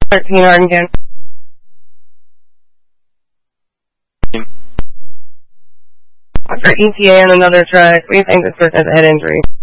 13 Harden again. For ETA on another track, we think this person has a head injury.